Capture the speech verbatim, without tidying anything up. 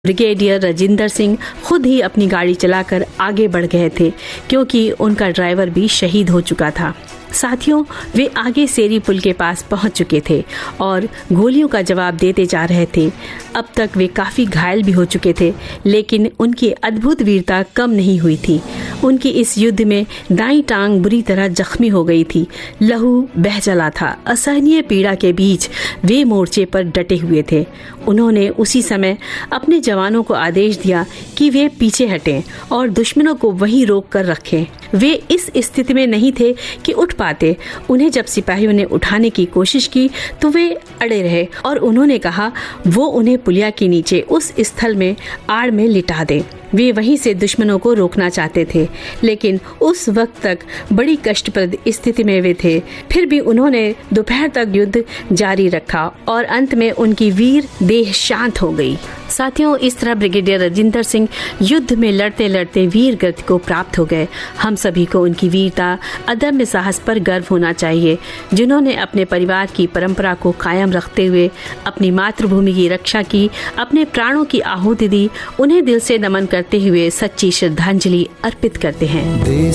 Brigadier Rajinder Singh खुद ही अपनी गाड़ी चलाकर आगे बढ़ गए थे क्योंकि उनका ड्राइवर भी शहीद हो चुका था। साथियों, वे आगे सेरी पुल के पास पहुंच चुके थे और गोलियों का जवाब देते जा रहे थे। अब तक वे काफी घायल भी हो चुके थे, लेकिन उनकी अद्भुत वीरता कम नहीं हुई थी। उनकी इस युद्ध में दाईं टांग बुरी तरह जख्मी हो गई थी, लहू बह चला था। असहनीय पीड़ा के बीच वे मोर्चे पर डटे हुए थे। उन्होंने उसी समय अपने जवानों को आदेश दिया कि वे पीछे हटें और दुश्मनों को वहीं रोक कर रखें। वे इस स्थिति में नहीं थे कि उठ पाते। उन्हें जब सिपाहियों ने उठाने की कोशिश की तो वे अड़े रहे और उन्होंने कहा वो उन्हें पुलिया के नीचे उस स्थल में आड़ में लिटा दे। वे वहीं से दुश्मनों को रोकना चाहते थे, लेकिन उस वक्त तक बड़ी कष्टप्रद स्थिति में वे थे। फिर भी उन्होंने दोपहर तक युद्ध जारी रखा और अंत में उनकी वीर देह शांत हो गई। साथियों, इस तरह ब्रिगेडियर राजिंदर सिंह युद्ध में लड़ते लड़ते वीर गति को प्राप्त हो गए। हम सभी को उनकी वीरता, अदम्य साहस पर गर्व होना चाहिए, जिन्होंने अपने परिवार की परंपरा को कायम रखते हुए अपनी मातृभूमि की रक्षा की, अपने प्राणों की आहुति दी। उन्हें दिल से नमन करते हुए सच्ची श्रद्धांजलि अर्पित करते हैं।